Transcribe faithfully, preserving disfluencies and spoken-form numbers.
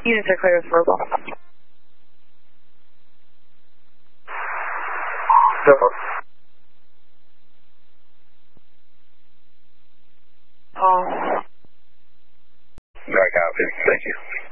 Units are clear with verbal. Verbal. Oh. I copy. Thank you.